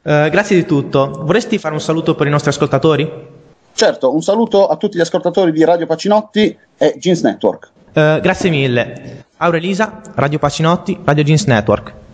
Grazie di tutto. Vorresti fare un saluto per i nostri ascoltatori? Certo, un saluto a tutti gli ascoltatori di Radio Pacinotti e Jeans Network. Grazie mille. Aurelisa, Radio Pacinotti, Radio Jeans Network.